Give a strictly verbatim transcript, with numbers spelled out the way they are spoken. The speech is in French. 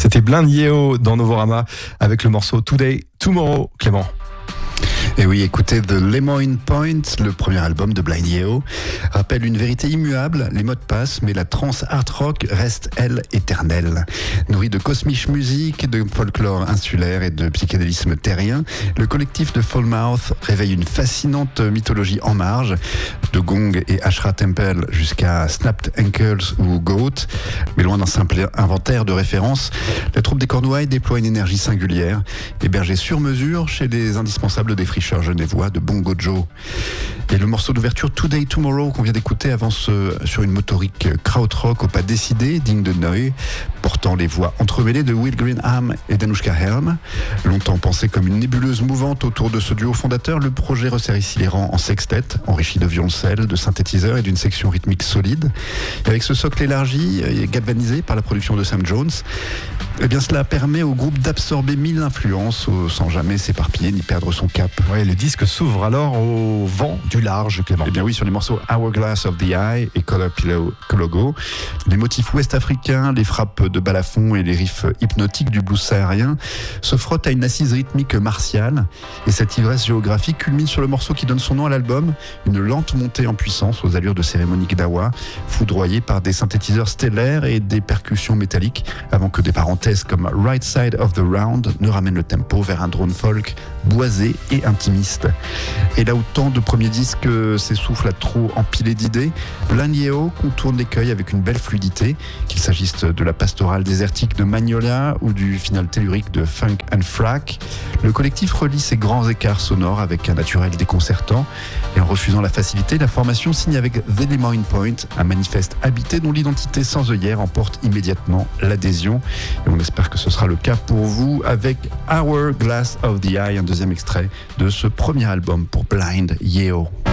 C'était Blind Yeo dans Novorama avec le morceau Today, Tomorrow, Clément. Et oui, écoutez The Lemoyne Point, le premier album de Blind Yeo, rappelle une vérité immuable, les modes passent, mais la trance art rock reste, elle, éternelle. Nourrie de cosmic music, de folklore insulaire et de psychédélisme terrien, le collectif de Falmouth réveille une fascinante mythologie en marge, de Gong et Ashra Temple jusqu'à Snapped Ankles ou Goat. Mais loin d'un simple inventaire de références, la troupe des Cornouailles déploie une énergie singulière, hébergée sur mesure chez les indispensables des fricheurs genevois de Bongo Joe. Et le morceau d'ouverture Today Tomorrow qu'on vient d'écouter avance sur une motorique krautrock au pas décidé, digne de Neu, portant les voix entremêlées de Will Greenham et d'Anushka Helm. Longtemps pensé comme une nébuleuse mouvante autour de ce duo fondateur, le projet resserre ici les rangs en sextet, enrichi de violoncelle, de synthétiseurs et d'une section rythmique solide. Et avec ce socle élargi et galvanisé par la production de Sam Jones, eh bien cela permet au groupe d'absorber mille influences sans jamais s'éparpiller ni perdre son cap. Ouais, le disque s'ouvre alors au vent du large, Clément. Eh bien oui, sur les morceaux Hourglass of the Eye et Color Pillow Logo, les motifs ouest-africains, les frappes de balafon et les riffs hypnotiques du blues saharien se frottent à une assise rythmique martiale. Et cette ivresse géographique culmine sur le morceau qui donne son nom à l'album, une lente montée en puissance aux allures de cérémonique d'Awa, foudroyée par des synthétiseurs stellaires et des percussions métalliques, avant que des parenthèses comme Right Side of the Round ne ramènent le tempo vers un drone folk boisé et intimiste. Et là où tant de premiers disques s'essoufflent à trop empiler d'idées, Blind Yeo contourne l'écueil avec une belle fluidité, qu'il s'agisse de la pastorale désertique de Magnolia ou du final tellurique de Funk and Frack. Le collectif relie ces grands écarts sonores avec un naturel déconcertant, et en refusant la facilité, la formation signe avec The Lemoyne Point, un manifeste habité dont l'identité sans œillère emporte immédiatement l'adhésion. Et on espère que ce sera le cas pour vous avec Hourglass of the Eye, un deuxième extrait de ce premier album pour Blind Yeo.